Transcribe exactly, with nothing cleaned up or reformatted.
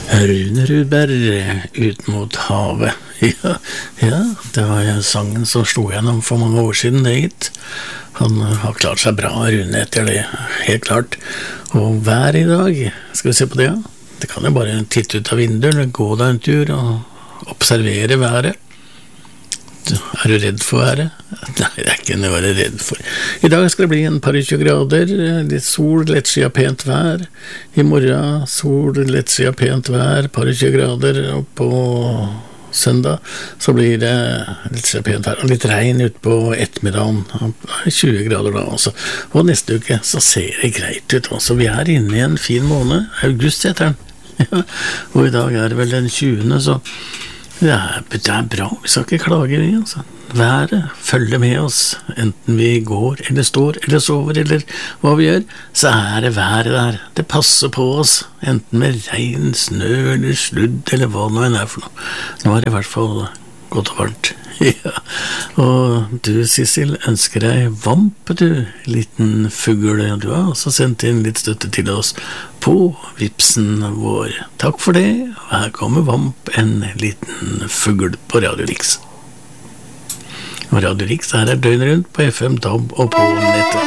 Rune Rudberg, Ut mot havet. Ja, ja, det var jo sangen som slo gjennom for mange år siden, det gitt. Han har klart seg bra, Rune, etter det, helt klart. Og vær i dag, skal vi se på det, ja? Det kan jo bare titte ut av vinduet, gå deg en tur og observere været. Er du redd for været? Nei, det er ikke noe å være redd for. I dag skal det bli en par og tjue grader, litt sol, lettsida pent vær. I morgen sol, lettsida pent vær, par og tjue grader, og på søndag så blir det lettsida pent vær, og litt regn ut på ettermiddagen, tjue grader da også. Og neste uke så ser det greit ut også. Vi er inne i en fin måned, august heter den. Ja, og i dag er det vel den tjuende, så ja, det er bra, vi skal ikke klage vi, altså. Været følger med oss, enten vi går, eller står, eller sover, eller hva vi gjør, så er det været der. Det passer på oss, enten med regn, snø, eller sludd, eller hva nå enn er for noe. Nå er det i hvert fall godt og varmt. Ja. Og du, Sissel, ønsker deg vamp, du, liten fugl. Du har også sendt inn litt støtte til oss på Vipsen vår. Takk for det. Her kommer vamp, en liten fugl på Radio Rix. Og Radio Rix her er døgnet rundt på F M, D A B og på nettet.